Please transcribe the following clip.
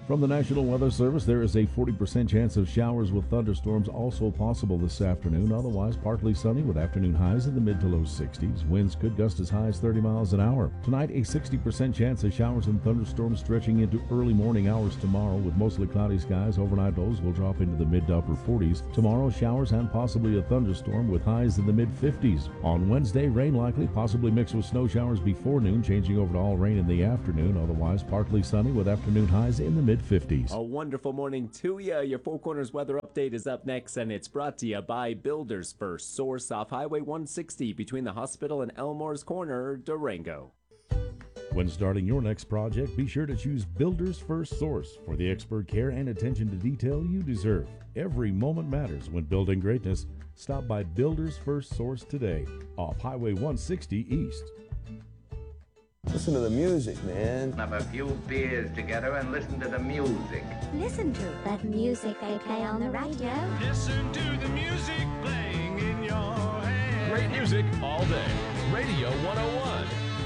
From the National Weather Service, there is a 40% chance of showers with thunderstorms also possible this afternoon. Otherwise, partly sunny with afternoon highs in the mid to low 60s. Winds could gust as high as 30 miles an hour. Tonight, a 60% chance of showers and thunderstorms stretching into early morning hours tomorrow with mostly cloudy skies. Overnight lows will drop into the mid to upper 40s. Tomorrow, showers and possibly a thunderstorm with highs in the mid 50s. On Wednesday, rain likely, possibly mixed with snow showers before noon, changing over to all rain in the afternoon. Otherwise, partly sunny with afternoon highs in the mid 50s. A wonderful morning to you. Your Four Corners weather update is up next, and it's brought to you by Builders First Source off Highway 160 between the hospital and Elmore's Corner, Durango. When starting your next project, be sure to choose Builders First Source for the expert care and attention to detail you deserve. Every moment matters when building greatness. Stop by Builders First Source today off Highway 160 East. Listen to the music, man. Have a few beers together and listen to the music. Listen to that music they play on the radio. Listen to the music playing in your head. Great music all day. Radio 101.